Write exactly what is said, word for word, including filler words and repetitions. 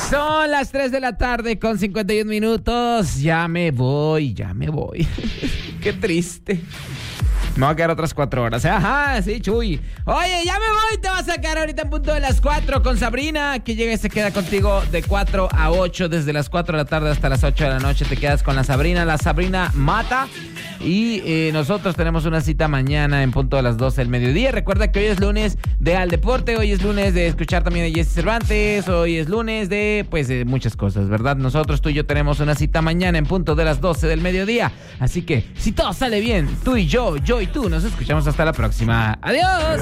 Son las tres de la tarde con cincuenta y un minutos. Ya me voy, ya me voy. Qué triste. Me va a quedar otras cuatro horas. Ajá, sí, Chuy. Oye, ya me voy. Te vas a quedar ahorita en punto de las cuatro con Sabrina, que llega y se queda contigo de cuatro a ocho. Desde las cuatro de la tarde hasta las ocho de la noche te quedas con la Sabrina. La Sabrina mata. Y eh, nosotros tenemos una cita mañana en punto de las doce del mediodía. Recuerda que hoy es lunes de Al Deporte. Hoy es lunes de escuchar también a Jesse Cervantes. Hoy es lunes de, pues, de muchas cosas, ¿verdad? Nosotros, tú y yo, tenemos una cita mañana en punto de las doce del mediodía. Así que, si todo sale bien, tú y yo, yo y tú, nos escuchamos hasta la próxima. ¡Adiós!